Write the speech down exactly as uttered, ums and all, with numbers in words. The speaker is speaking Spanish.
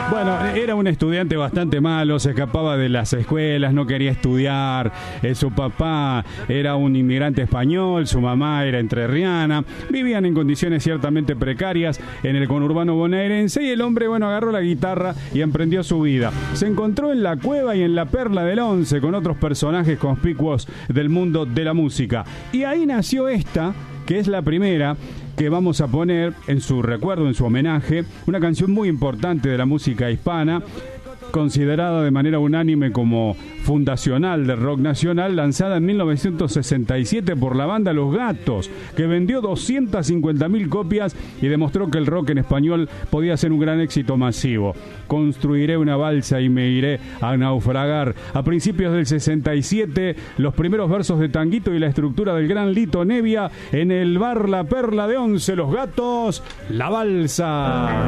Bueno, era un estudiante bastante malo, se escapaba de las escuelas, no quería estudiar. Eh, su papá era un inmigrante español, su mamá era entrerriana. Vivían en condiciones ciertamente precarias en el conurbano bonaerense y el hombre, bueno, agarró la guitarra y emprendió su vida. Se encontró en la cueva y en la Perla del Once con otros personajes conspicuos del mundo de la música. Y ahí nació esta, que es la primera que vamos a poner en su recuerdo, en su homenaje, una canción muy importante de la música hispana, considerada de manera unánime como fundacional del rock nacional, lanzada en mil novecientos sesenta y siete por la banda Los Gatos, que vendió doscientas cincuenta mil copias y demostró que el rock en español podía ser un gran éxito masivo. Construiré una balsa y me iré a naufragar. A principios del sesenta y siete, los primeros versos de Tanguito y la estructura del gran Lito Nevia en el bar La Perla de Once, Los Gatos, La Balsa.